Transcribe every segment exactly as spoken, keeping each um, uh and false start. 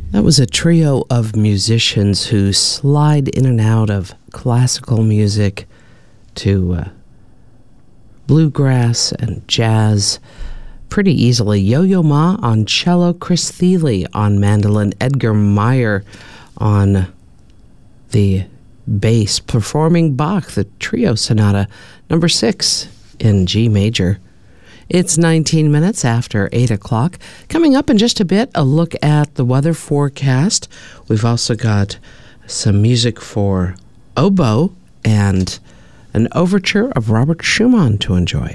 That was a trio of musicians who slide in and out of classical music to uh, bluegrass and jazz pretty easily. Yo-Yo Ma on cello, Chris Thile on mandolin, Edgar Meyer on the bass, performing Bach, the Trio Sonata, number six in G major. It's nineteen minutes after eight o'clock. Coming up in just a bit, a look at the weather forecast. We've also got some music for oboe and an overture of Robert Schumann to enjoy.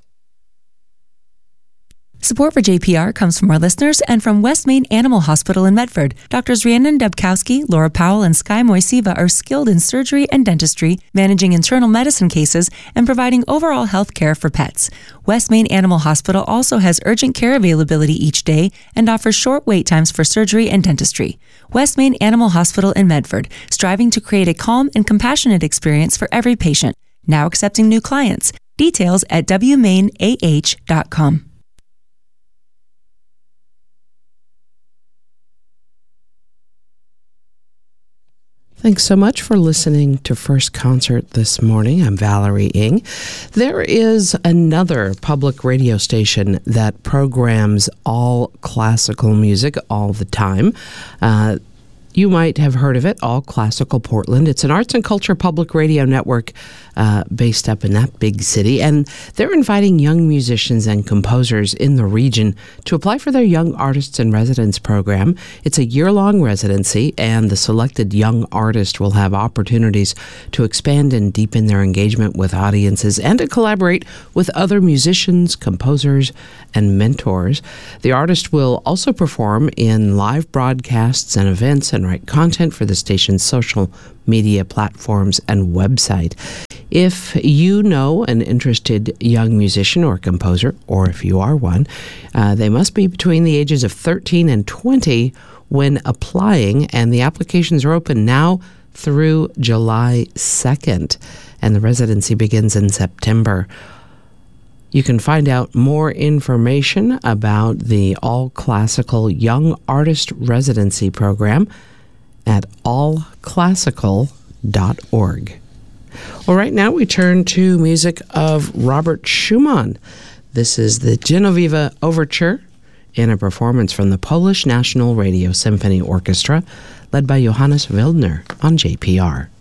Support for J P R comes from our listeners and from West Main Animal Hospital in Medford. Doctors Rhiannon Dubkowski, Laura Powell, and Sky Moisiva are skilled in surgery and dentistry, managing internal medicine cases, and providing overall health care for pets. West Main Animal Hospital also has urgent care availability each day and offers short wait times for surgery and dentistry. West Main Animal Hospital in Medford, striving to create a calm and compassionate experience for every patient. Now accepting new clients. Details at w main a h dot com. Thanks so much for listening to First Concert this morning. I'm Valerie Ng. There is another public radio station that programs all classical music all the time. Uh, you might have heard of it, All Classical Portland. It's an arts and culture public radio network uh, based up in that big city, and they're inviting young musicians and composers in the region to apply for their Young Artists in Residence program. It's a year-long residency, and the selected young artist will have opportunities to expand and deepen their engagement with audiences and to collaborate with other musicians, composers, and mentors. The artist will also perform in live broadcasts and events and write content for the station's social media platforms and website. If you know an interested young musician or composer, or if you are one, uh, they must be between the ages of thirteen and twenty when applying, and the applications are open now through July second, and the residency begins in September. You can find out more information about the All Classical Young Artist Residency Program at all classical dot org. Well, right now we turn to music of Robert Schumann. This is the Genoveva Overture in a performance from the Polish National Radio Symphony Orchestra, led by Johannes Wildner on J P R.